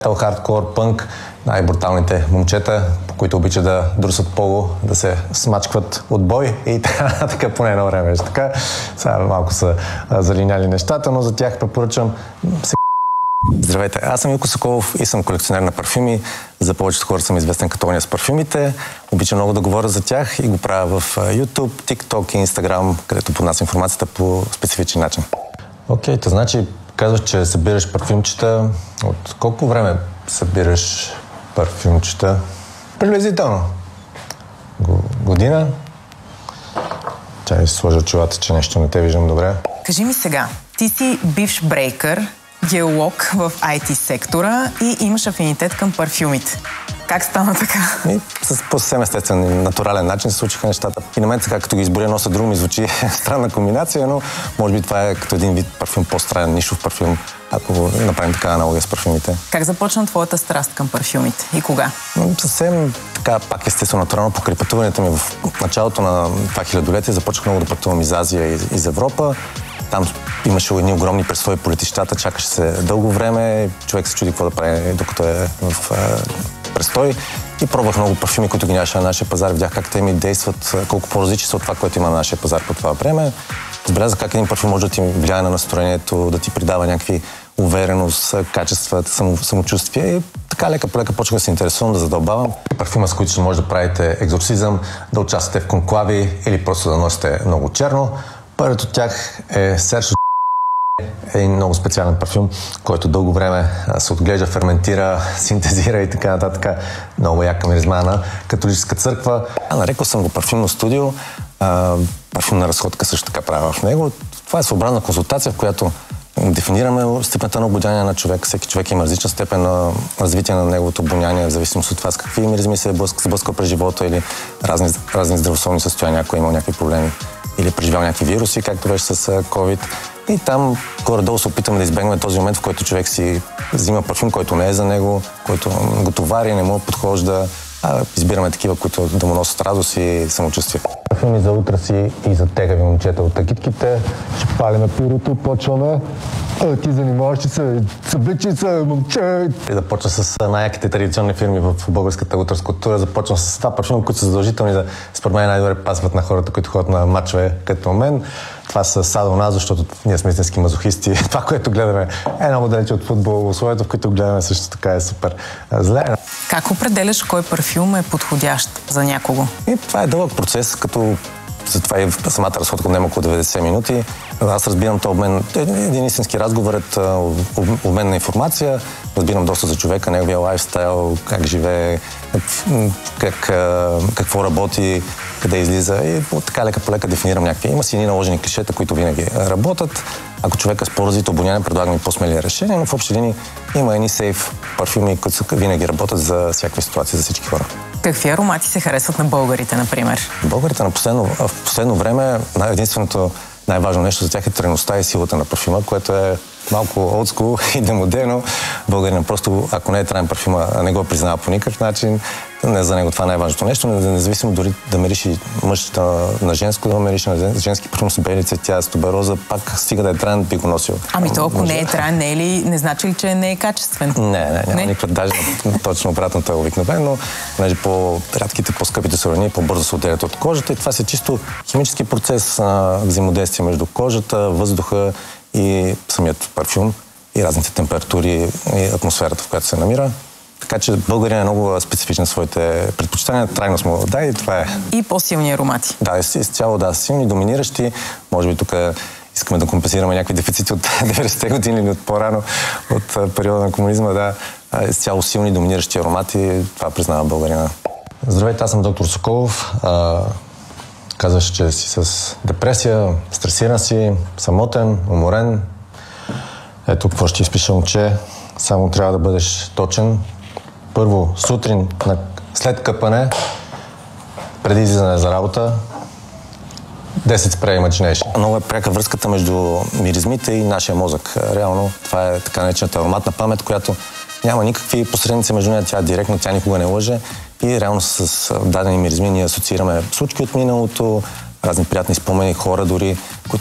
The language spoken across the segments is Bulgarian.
Хардкор, пънк, най-бруталните момчета, които обичат да друсат поло, да се смачкват от бой и така поне едно време. Така, сега малко са залиняли нещата, но за тях препоръчвам Здравейте, аз съм Илко Соколов и съм колекционер на парфюми. За повечето хора съм известен като оня с парфюмите. Обичам много да говоря за тях и го правя в YouTube, TikTok и Instagram, където поднасям информацията по специфичен начин. Окей, то значи казваш, че събираш парфюмчета. От колко време събираш парфюмчета? Приблизително. Година? Чай сложа очилата, че нещо не те виждам добре. Кажи ми сега, ти си бивш брейкър, геолог в IT сектора и имаш афинитет към парфюмите. Как стана така? По съвсем естествен, натурален начин се случиха нещата. И на мен сега, като ги изборя носа друг, ми звучи странна комбинация, но може би това е като един вид парфюм, по-странен, нишов парфюм, ако направим така аналогия с парфюмите. Как започна твоята страст към парфюмите и кога? Съвсем така, пак естествено, натурално покрай пътуването ми в началото на това хилядолетие започнах много да пътувам из Азия и из Европа. Там имаше едни огромни престои по летищата, чакаше се дълго време, човек се чуди какво да прави, докато е в престой. И пробвах много парфюми, които ги нямаше на нашия пазар. Видях как те ми действат, колко по-различни са от това, което има на нашия пазар по това време. Забелязах как един парфюм може да ти влияе на настроението, да ти придава някакви увереност, качества, самочувствие. И така лека по лека почнах да се интересувам, да задълбавам. Парфюма, с които ще може да правите екзорцизъм, да участвате в конклави или просто да носите много черно. Първият от тях е Серж един много специален парфюм, който дълго време се отглежда, ферментира, синтезира и така нататък. Много яка миризма на католическа църква. Нарекал съм го парфюмно студио. Парфюмна разходка също така правя в него. Това е своеобразна консултация, в която дефинираме степента на обоняние на човек. Всеки човек има различна степен на развитие на неговото обоняние, в зависимост от това с какви миризми се е сблъскал през живота или разни здравословни състояния, ако е имал някакви проблеми или преживял някакви вируси, както беше с COVID. И там горе-долу се опитаме да избегнем този момент, в който човек си взима парфюм, който не е за него, който го товари, не му подхожда. Избираме такива, които да му носят радост и самочувствие. Парфюми за утре си и за тегави момчета от агитките. Ще палиме пирото, почваме. Ти занимаваш се, събличица, момче. И да почна с най-яките традиционни фирми в българската утрска култура. Започвам с това парфюми, които са задължителни да според мен най-добре пасват на хората, които ходят на мачове като мен. Това са Садо, защото ние сме истински мазохисти. Това, което гледаме е много далече от футбол. Условието, в които гледаме също така е супер зле. Как определяш кой парфюм е подходящ за някого? И това е дълъг процес, като затова и самата разходка отнема около 90 минути. Аз разбирам този обмен. Един истински разговор е обмен на информация. Разбирам доста за човека, неговия лайфстайл, как живее, какво работи, къде излиза. И така лека по лека дефинирам някакви. Има си едни наложени клишета, които винаги работят. Ако човека с по-развито обоняние, предлагам и по-смели решения, но в общи линии има едни сейф парфюми, които винаги работят за всякакви ситуации, за всички хора. Какви аромати се харесват на българите, например? Българите в последно време единственото най-важно нещо за тях е трайността и силата на парфюма, което е малко олдскул и демодерно. Българин просто, ако не е траен парфюма, не го признава по никакъв начин. Не за него това е най-важното нещо, независимо дори да мериш и мъж на женско, да мериш на женски парфюм с бели цветя, с тубероза, пак стига да е траен, би го носил. Ами то, ако не е траен, не значи ли, че не е качествен? Няма никаква, даже точно обратното е обикновено, но понеже по-рядките, по-скъпите суровини по-бързо се отделят от кожата и това си чисто химически процес на взаимодействие между кожата, въздуха и самият парфюм и разните температури и атмосферата, в която се намира. Така че българин е много специфичен в своите предпочитания, трайност му да и това е. И по-силни аромати. Да, изцяло да, силни, доминиращи. Може би тук искаме да компенсираме някакви дефицити от 90-те години или от по-рано, от периода на комунизма, да. Изцяло силни, доминиращи аромати, това признава българина. Здравейте, аз съм доктор Соколов. Казваш, че си с депресия, стресиран си, самотен, уморен. Ето какво ще изпиша, момче. Само трябва да бъдеш точен. Първо, сутрин, след къпане, преди излизане за работа, 10 спрея imagination. Много е пряка връзката между миризмите и нашия мозък. Реално това е така наречената ароматна памет, която няма никакви посредници между нея. Тя директно, тя никога не лъже. И реално с дадени миризми ние асоциираме случки от миналото, разни приятни спомени, хора дори, които това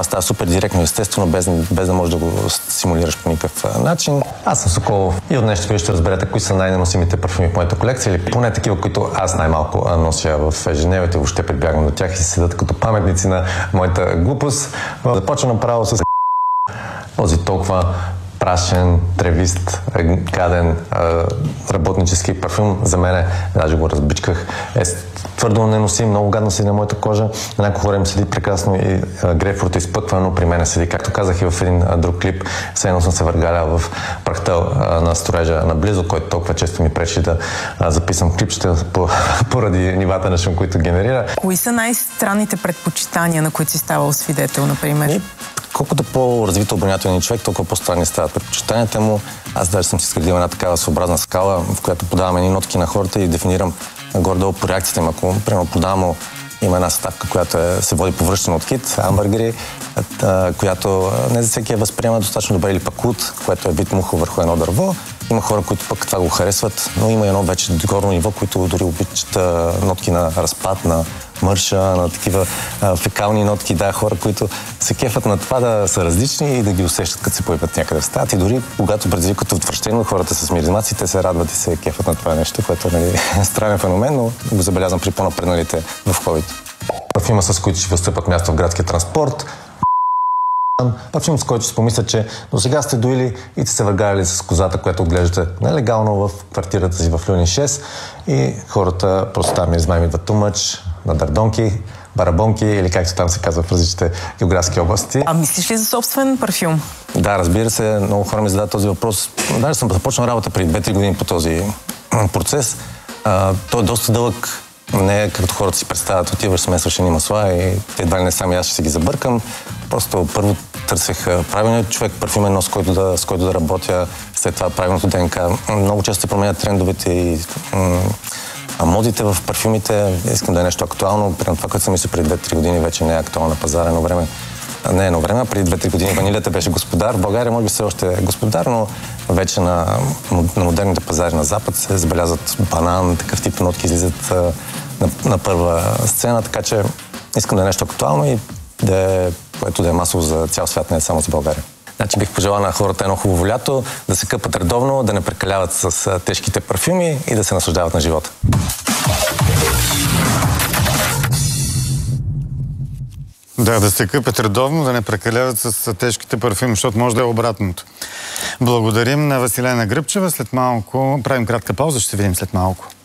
това става супер директно, естествено, без да можеш да го симулираш по никакъв начин. Аз съм Соколов и от нещо ще разберете кои са най-неносимите парфюми в моята колекция, или поне такива, които аз най-малко нося в ежедневието, въобще прибягвам до тях и се седат като паметници на моята глупост. Започвам направо с този толкова прашен, тревист, гаден, работнически парфюм. За мен, даже го разбичках, твърдо неносим, много гадно седи на моята кожа. На някои хора им седи прекрасно и грейпфрут изпъква, но при мен седи, както казах и в един друг клип, все едно съм се въргалял в прахта на строежа наблизо, който толкова често ми пречи да записам клипчета поради нивата на шум, които генерира. Кои са най-странните предпочитания, на които си ставал свидетел, например? Колкото по-развито обонятелен човек, толкова по-странни стават предпочитанията му. Аз даже съм си изградил една такава своеобразна скала, в която подавам едни нотки на хората и дефинирам горе-долу по реакцията им. Ако, примерно, подавам, има една съставка, която се води по връщане от кит, амбъргери, която не за всеки я възприема достатъчно добре, или пък ут, което е вид муха върху едно дърво. Има хора, които пък това го харесват, но има едно вече горно ниво, които дори обичат нотки на разпад, на мърша, на такива фекални нотки. Да, хора, които се кефат на това да са различни и да ги усещат, като се появят някъде в стаят. И дори когато предизвикат отвращение хората с миризмаци, те се радват и се кефат на това нещо, което е странен феномен, но го забелязвам при по-напредналите в хобито. Парфюма, с които ще възстъпат място в градския транспорт. Парфюм, с който си помисля, че до сега сте доили и сте се въргаляли с козата, която отглеждате нелегално в квартирата си в Люлин 6 и хората просто там измайм идват тумъч, на дърдонки, барабонки или както там се казва в различните географски области. А мислиш ли за собствен парфюм? Да, разбира се, много хора ми задават този въпрос. Даже съм започнал работа преди 2-3 години по този процес. Той е доста дълъг. Не както хората си представят, отиваш, смесваш едни масла и едва ли не сами аз ще си ги забъркам. Просто първо търсех правилният човек, парфюмен нос, с който да работя, след това правилното ДНК. Много често се променят трендовете и модите в парфюмите. Искам да е нещо актуално. Примерно това, което съм мислил преди 2-3 години, вече не е актуално на пазара. Едно време, преди 2-3 години ванилията беше господар. В България може би все още е господар, но вече на модерните пазари на Запад се забелязват банан, такъв тип нотки излизат на първа сцена, така че искам да е нещо актуално и което да е масово за цял свят, не само за България. Значи бих пожелал на хората едно хубаво лято, да се къпат редовно, да не прекаляват с тежките парфюми и да се наслаждават на живота. Да се къпят редовно, да не прекаляват с тежките парфюми, защото може да е обратното. Благодарим на Василена Гръбчева. След малко правим кратка пауза, ще се видим след малко.